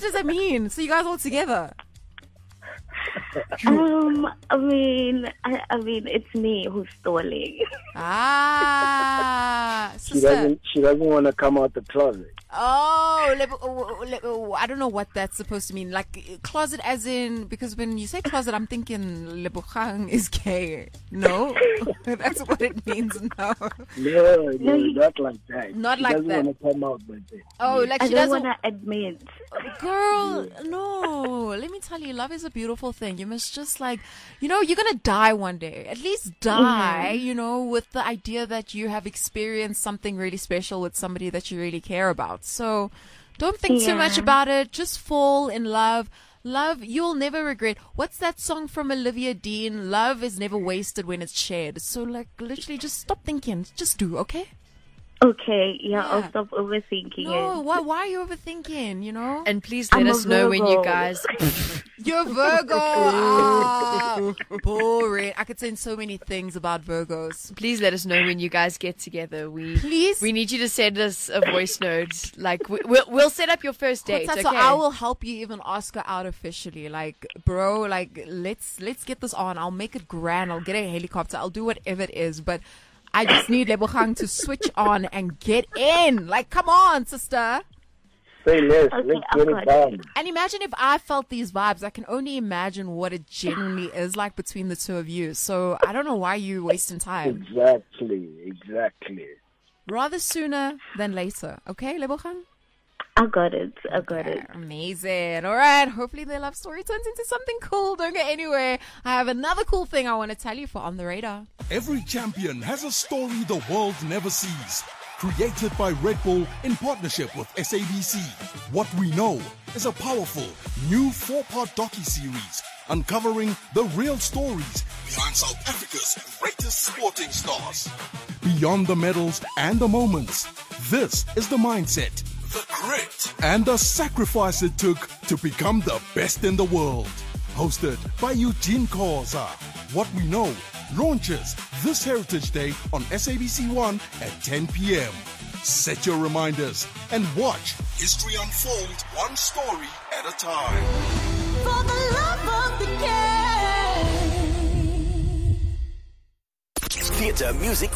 does that mean? So you guys all together? I mean, it's me who's stalling. Sister. She doesn't want to come out the closet. Oh, I don't know what that's supposed to mean. Like closet, as in, because when you say closet, I'm thinking Lebogang is gay. No, that's what it means. No, not like that. Not she like doesn't that. want to come out like that. Oh, like I she don't doesn't want to admit. Girl, no. Let me tell you, love is a beautiful thing. You must just you're going to die one day. At least die, with the idea that you have experienced something really special with somebody that you really care about. So don't think too much about it. Just fall in love. Love, you'll never regret. What's that song from Olivia Dean? Love is never wasted when it's shared. So literally just stop thinking. Just do, okay? Okay, I'll stop overthinking No, it. why are you overthinking, And please let us know when you guys... You're Virgo! Boring. I could say so many things about Virgos. Please let us know when you guys get together. Please? We need you to send us a voice note. We'll set up your first date, okay? So I will help you even ask her out officially. Bro, let's get this on. I'll make it grand. I'll get a helicopter. I'll do whatever it is, but... I just need Lebogang to switch on and get in. Come on, sister. Say less. Let's get it done. And imagine if I felt these vibes. I can only imagine what it genuinely is like between the two of you. So I don't know why you're wasting time. Exactly. Rather sooner than later. Okay, Lebogang? I got it. Amazing. All right. Hopefully their love story turns into something cool. Don't go anywhere. I have another cool thing I want to tell you for On the Radar. Every champion has a story the world never sees. Created by Red Bull in partnership with SABC. What We Know is a powerful new 4-part docu-series uncovering the real stories behind South Africa's greatest sporting stars. Beyond the medals and the moments, this is the mindset, the grit, and the sacrifice it took to become the best in the world. Hosted by Eugene Koza. What We Know launches this Heritage Day on SABC 1 at 10 p.m. Set your reminders and watch history unfold one story at a time. For the love of the game. Theatre music